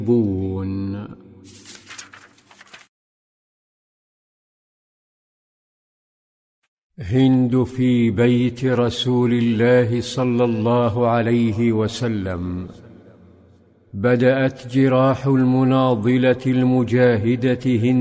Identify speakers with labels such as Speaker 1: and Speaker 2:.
Speaker 1: هند في بيت رسول الله صلى الله عليه وسلم. بدأت جراح المناضلة المجاهدة هند